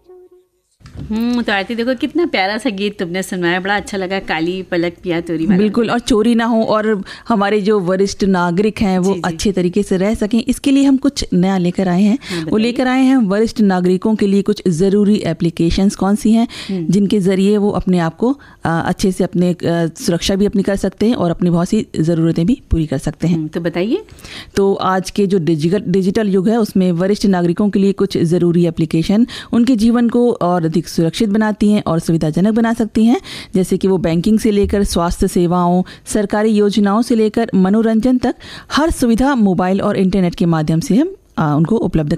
तो आरती देखो कितना प्यारा सा गीत तुमने सुनाया, बड़ा अच्छा लगा, काली पलक पिया तोरी वाला। बिल्कुल, और चोरी ना हो और हमारे जो वरिष्ठ नागरिक हैं वो अच्छे तरीके से रह सकें, इसके लिए हम कुछ नया लेकर आए हैं। वो लेकर आए हैं वरिष्ठ नागरिकों के लिए कुछ ज़रूरी एप्लीकेशंस कौन सी हैं जिनके ज़रिए वो अपने आप को अच्छे से अपने सुरक्षा भी अपनी कर सकते हैं और अपनी बहुत सी ज़रूरतें भी पूरी कर सकते हैं। तो बताइए। तो आज के जो डिजिटल युग है उसमें वरिष्ठ नागरिकों के लिए कुछ ज़रूरी एप्लीकेशन उनके जीवन को और अधिक सुरक्षित बनाती हैं और सुविधाजनक बना सकती हैं, जैसे कि वो बैंकिंग से लेकर स्वास्थ्य सेवाओं, सरकारी योजनाओं से लेकर मनोरंजन तक हर सुविधा मोबाइल और इंटरनेट के माध्यम से हम उनको उपलब्ध